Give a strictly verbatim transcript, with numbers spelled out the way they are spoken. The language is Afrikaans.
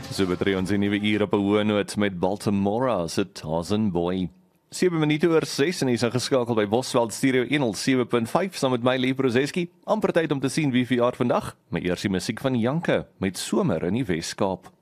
So betree ons die nuwe uur op 'n hoë noot met Baltimore se Tarzan Boy. sewe minute oor ses en hy is ingeskakel by Bosveld Stereo honderd sewe punt vyf saam met my Lee Prozeski. Amper tyd om te sien wie verjaar vandag. My eerste musiek van Janke met Somer in die Weskaap.